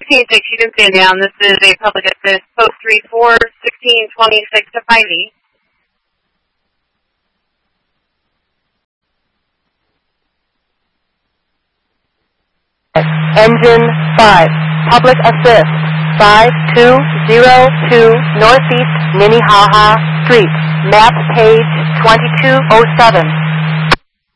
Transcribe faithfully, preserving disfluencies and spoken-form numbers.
sixteen six, you can stand down. This is a public assist, post three four, sixteen twenty-six to five E. Engine five, public assist, five two zero two Northeast Minnehaha Street, map page twenty-two oh seven.